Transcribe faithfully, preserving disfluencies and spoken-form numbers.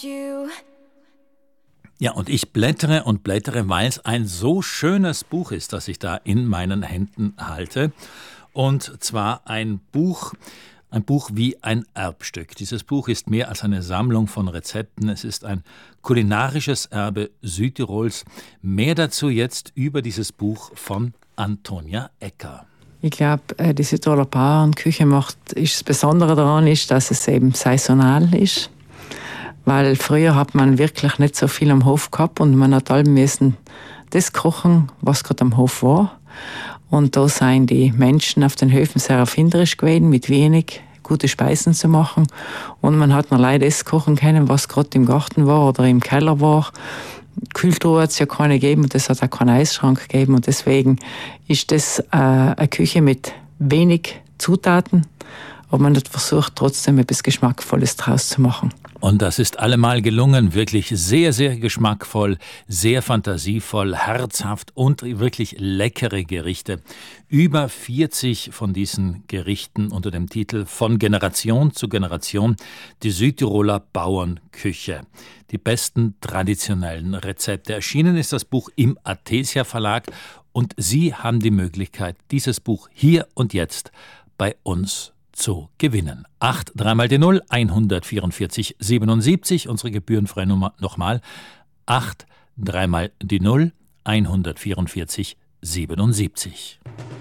you. Ja, und ich blättere und blättere, weil es ein so schönes Buch ist, das ich da in meinen Händen halte. Und zwar ein Buch, ein Buch wie ein Erbstück. Dieses Buch ist mehr als eine Sammlung von Rezepten. Es ist ein kulinarisches Erbe Südtirols. Mehr dazu jetzt über dieses Buch von Antonia Ecker. Ich glaube, die Südtiroler Bauernküche macht, ist das Besondere daran ist, dass es eben saisonal ist. Weil früher hat man wirklich nicht so viel am Hof gehabt und man hat allem müssen das kochen, was gerade am Hof war. Und da seien die Menschen auf den Höfen sehr erfinderisch gewesen, mit wenig gute Speisen zu machen. Und man hat nur leider das kochen können, was gerade im Garten war oder im Keller war. Kühltruhe hat es ja keine gegeben und es hat auch keinen Eisschrank gegeben. Und deswegen ist das äh, eine Küche mit wenig Zutaten, aber man hat versucht, trotzdem etwas Geschmackvolles draus zu machen. Und das ist allemal gelungen, wirklich sehr, sehr geschmackvoll, sehr fantasievoll, herzhaft und wirklich leckere Gerichte. Über vierzig von diesen Gerichten unter dem Titel Von Generation zu Generation, die Südtiroler Bauernküche. Die besten traditionellen Rezepte. Erschienen ist das Buch im Athesia Verlag und Sie haben die Möglichkeit, dieses Buch hier und jetzt bei uns zu gewinnen. acht, dreimal die null, hundertvierundvierzig siebenundsiebzig, unsere gebührenfreie Nummer nochmal. acht, dreimal die null, hundertvierundvierzig siebenundsiebzig.